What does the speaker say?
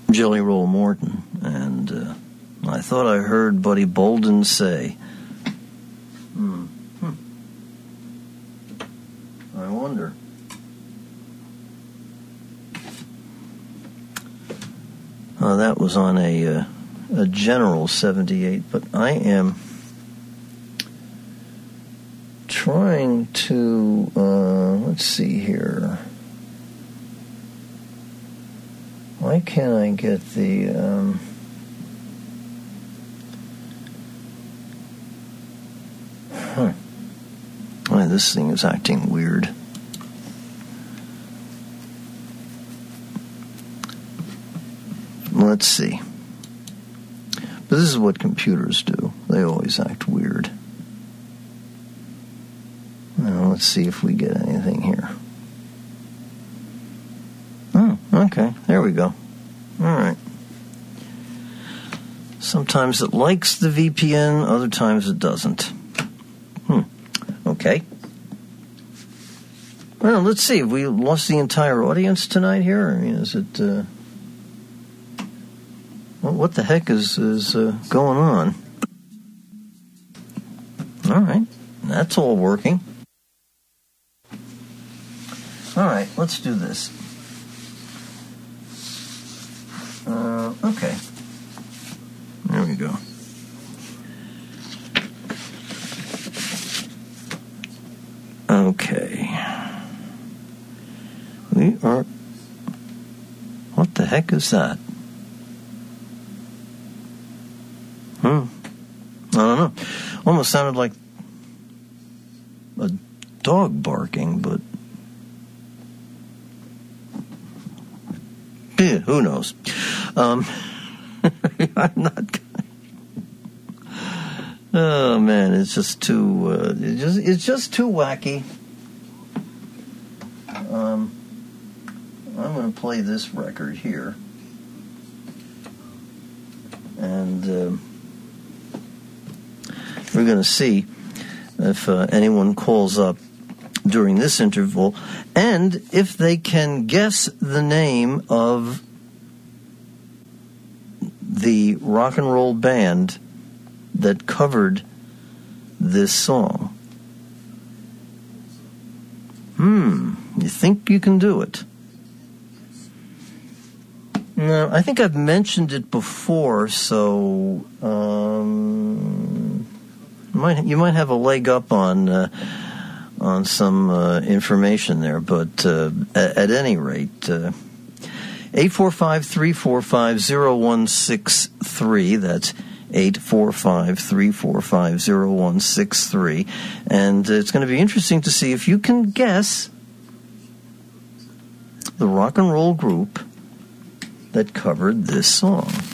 Jelly Roll Morton, and I thought I heard Buddy Bolden say, I wonder. That was on a General 78, but I am trying to, let's see here. Why can't I get the, Why, this thing is acting weird. Let's see. But this is what computers do. They always act weird. Now, let's see if we get anything here. Oh, okay. There we go. All right. Sometimes it likes the VPN, other times it doesn't. Okay. Well, let's see. Have we lost the entire audience tonight here? I mean, is it... what the heck is going on? All right. That's all working. All right. Let's do this. Okay. There we go. Okay. We are... What the heck is that? I don't know. Almost sounded like a dog barking, but... Yeah, who knows? I'm not... Oh, man, it's just too... it's just too wacky. I'm going to play this record here. And we're going to see if anyone calls up during this interval, and if they can guess the name of the rock and roll band that covered this song. You think you can do it? No, I think I've mentioned it before, so you might have a leg up on some information there. But at any rate, 845-345-0163. That's 845-345-0163. And it's going to be interesting to see if you can guess the rock and roll group that covered this song.